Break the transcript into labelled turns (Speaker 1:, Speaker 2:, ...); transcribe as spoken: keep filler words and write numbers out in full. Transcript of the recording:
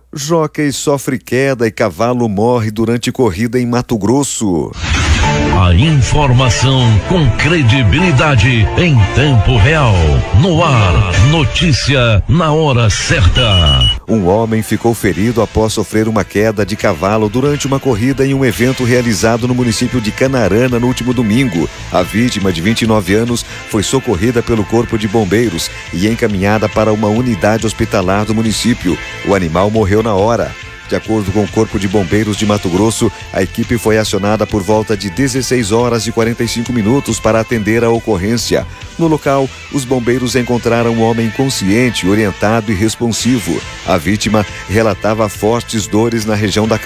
Speaker 1: Jockey sofre queda e cavalo morre durante corrida em Mato Grosso.
Speaker 2: A informação com credibilidade em tempo real. No ar, notícia na hora certa.
Speaker 1: Um homem ficou ferido após sofrer uma queda de cavalo durante uma corrida em um evento realizado no município de Canarana no último domingo. A vítima, de vinte e nove anos, foi socorrida pelo Corpo de Bombeiros e encaminhada para uma unidade hospitalar do município. O animal morreu na hora. De acordo com o Corpo de Bombeiros de Mato Grosso, a equipe foi acionada por volta de dezesseis horas e quarenta e cinco minutos para atender a ocorrência. No local, os bombeiros encontraram um homem consciente, orientado e responsivo. A vítima relatava fortes dores na região da